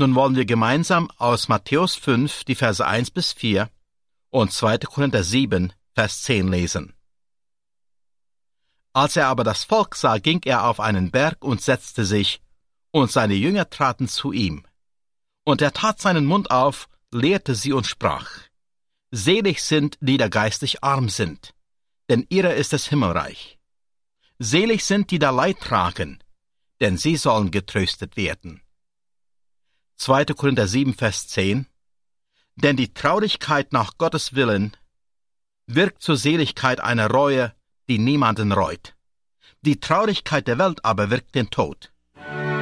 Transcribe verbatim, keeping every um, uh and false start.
Nun wollen wir gemeinsam aus Matthäus fünf die Verse eins bis vier und zweiter Korinther sieben, Vers zehn lesen. Als er aber das Volk sah, ging er auf einen Berg und setzte sich, und seine Jünger traten zu ihm. Und er tat seinen Mund auf, lehrte sie und sprach: Selig sind, die da geistlich arm sind, denn ihrer ist das Himmelreich. Selig sind, die da Leid tragen, denn sie sollen getröstet werden. zweiter Korinther sieben, Vers zehn. Denn die Traurigkeit nach Gottes Willen wirkt zur Seligkeit einer Reue, die niemanden reut. Die Traurigkeit der Welt aber wirkt den Tod.